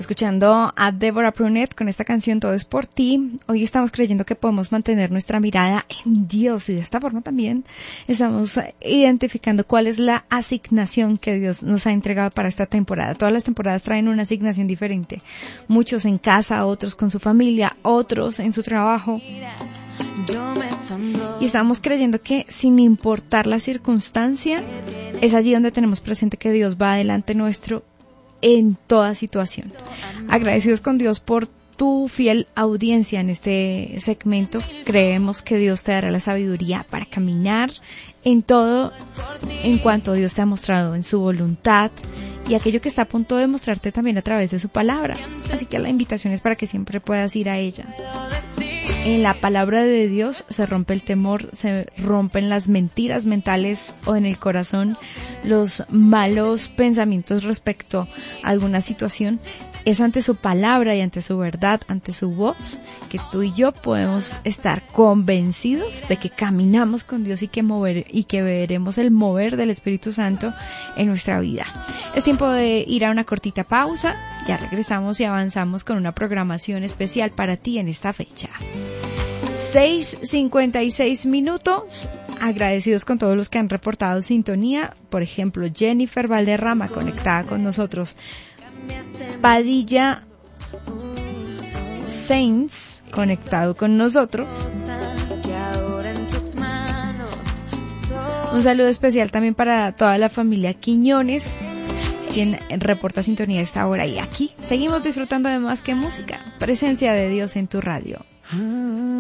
escuchando a Deborah Brunet con esta canción Todo es por ti. Hoy estamos creyendo que podemos mantener nuestra mirada en Dios y de esta forma también estamos identificando cuál es la asignación que Dios nos ha entregado para esta temporada. Todas las temporadas traen una asignación diferente. Muchos en casa, otros con su familia, otros en su trabajo. Y estamos creyendo que sin importar la circunstancia, es allí donde tenemos presente que Dios va adelante nuestro en toda situación. Agradecidos con Dios por tu fiel audiencia en este segmento. Creemos que Dios te dará la sabiduría para caminar en todo en cuanto Dios te ha mostrado en su voluntad y aquello que está a punto de mostrarte también a través de su palabra. Así que la invitación es para que siempre puedas ir a ella. En la palabra de Dios se rompe el temor, se rompen las mentiras mentales o en el corazón los malos pensamientos respecto a alguna situación. Es ante su palabra y ante su verdad, ante su voz, que tú y yo podemos estar convencidos de que caminamos con Dios y que veremos el mover del Espíritu Santo en nuestra vida. Es tiempo de ir a una cortita pausa. Ya regresamos y avanzamos con una programación especial para ti en esta fecha. 6:56 minutos. Agradecidos con todos los que han reportado sintonía. Por ejemplo, Jennifer Valderrama conectada con nosotros. Padilla Saints conectado con nosotros. Un saludo especial también para toda la familia Quiñones, quien reporta sintonía a esta hora. Y aquí seguimos disfrutando de más que música. Presencia de Dios en tu radio.